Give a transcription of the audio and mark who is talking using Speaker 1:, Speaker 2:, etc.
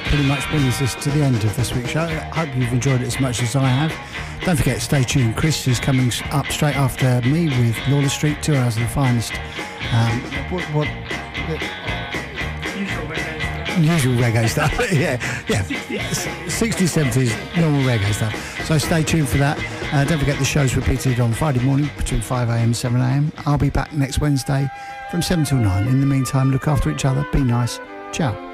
Speaker 1: pretty much brings us to the end of this week's show. I hope you've enjoyed it as much as I have. Don't forget, stay tuned. Chris is coming up straight after me with Lawler Street, 2 hours of the finest. Usual reggae stuff. yeah. 60s, 70s, normal reggae stuff. So stay tuned for that. Don't forget the show's repeated on Friday morning between 5am and 7am. I'll be back next Wednesday from 7 till 9. In the meantime, look after each other. Be nice. Ciao.